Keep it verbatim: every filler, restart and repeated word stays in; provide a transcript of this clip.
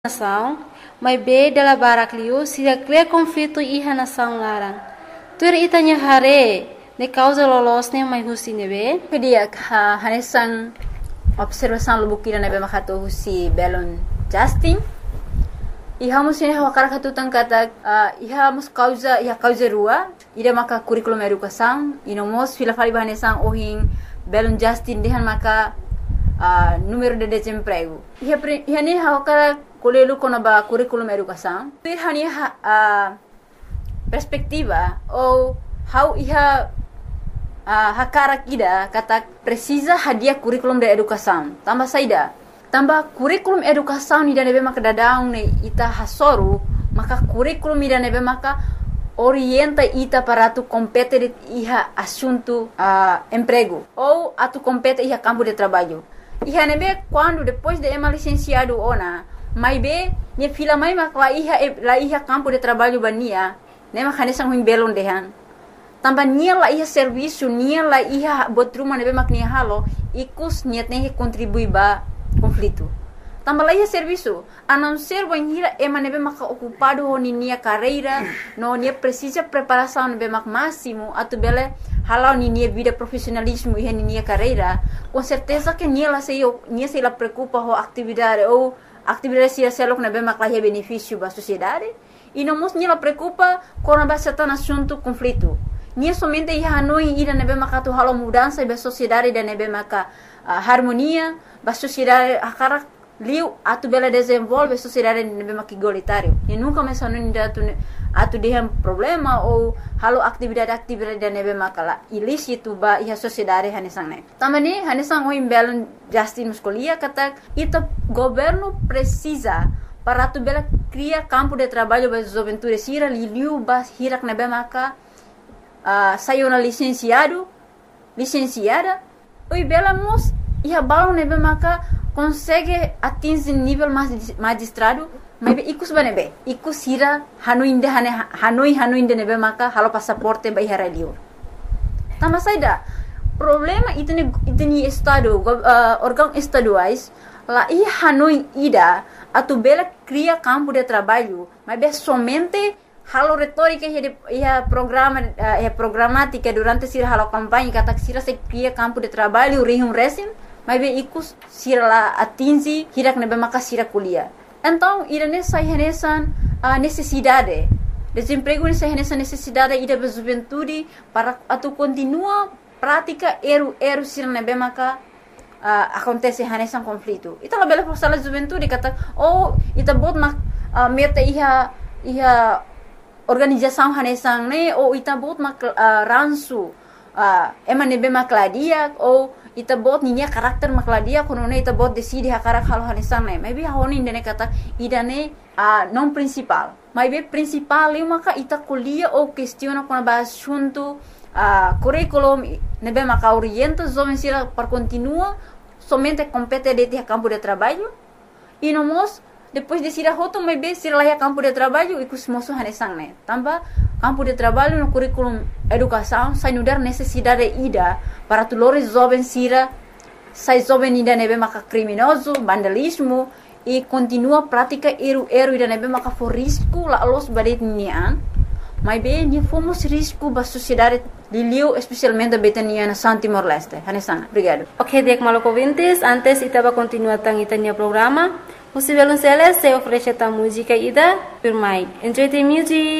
nação, mas be dela barakliu se cria conflito iha nação larang. Tur itanya hare ne causa lolos ne mai husi nebe. Kedia ha hanesan observação lubukira nebe makato husi belon Justin. Iha musine hawakara katutan kata uh, iha mus causa iha causa rua ida maka curriculum educação inomos fila fali bahanesan ohin belon Justin dehan maka uh, número de desemprego. Iha iha ne hawakara kolelu kono ba curriculum educação. Tur hani ha, uh, perspectiva ou how iha uh, hakara kida kata precisa hadia curriculum de educação. Tambah saida tambah kurikulum educação ni nebe maka dadaung ne ita hasoru maka kurikulum ni nebe maka orienta ita para tu compete iha assunto uh, emprego ou atu compete iha campo de trabalho. Iha nebe quando depois de ema licenciado ona mai be ne fila mai maka la iha la iha campo de trabalho bania ne maka nesang huing belon dehan. Tambah nia la iha serviço nia la iha botruma nebe mak nia halo ikus niat ne contribui ba conflito. Tambah lagi serviço, a não ser banhira ema nebe maka ocupado ho ni nia carreira, no nia precisa preparação nebe mak máximo, atu bele halau ni nia vida profissionalismo e ni nia carreira, com certeza que nia la se nia se la preocupa ho atividade ou atividade se selok nebe mak lahi benefício ba sociedade, e não mos nia la preocupa com a bastante assunto conflito. Nia somente ia hanoi ida nebe maka tu halau mudança ba sociedade da nebe maka uh, harmonia ba sociedade akara liu atu bela desenvolve sociedade nebe maka igualitário e nunca me sanu inda atu atu dehem problema ou halau atividade atividade da nebe maka la ilícito ba ia sociedade hanesang ne tamani hanesang o imbelon Justin muscolia kata ita governo precisa para tu bela cria campo de trabalho ba juventude sira liu ba hirak nebe maka Uh, saiu na licenciado, licenciada, e bela mos e a bala nebe maka consegue atingir nível magistrado, mas be ikus banebe, ikus hira hanuinde hane hanoi hanuinde nebe maka halo passaporte ba ihara liur. Tama saida problema itene itene estado uh, órgão estaduais lá e hanoi ida atu bela cria campo de trabalho, mas be somente halo retórica e a programa e a programática durante sira halo campanha kata sira se cria campo de trabalho rihum resim mas be ikus sira la atingi hirak nebe maka sira kuliah. Então ira nessa renesan a necessidade desemprego nessa renesan necessidade ida be juventude para atu continua prática eru eru sira nebe maka uh, acontece renesan conflito. Ita la bela força la juventude kata oh ita bot mak uh, meta iha iha organização hanesang ne ou ita bot mak uh, ransu uh, ema nebe makladia ou ita bot ninya karakter makladia kono ne ita bot decide hakarak halo hanesang ne maybe honi ne kata ida ne uh, non principal maybe principal eu maka ita kuliah ou questiona com ba assunto uh, curriculum nebe maka orienta jovem sira para continua somente compete de campo de trabalho e no mos depois de sira hoto mai be sira laia campo de trabalho e kusmoso hanesang ne tambah campo de trabalho no curriculum educação sai nudar necessidade ida para tulores jovem sira sai jovem ida nebe maka criminoso vandalismo e continua prática eru eru ida nebe maka for risco la los badet nian mai be ni fomos risco ba sociedade liliu especialmente betania na San Timor Leste hanesang. Obrigado. Ok, dek maloko ouvintes, antes itaba continuar tang itanya programa. Você vai lançar essa oferece a música ida por mai. Enjoy the music.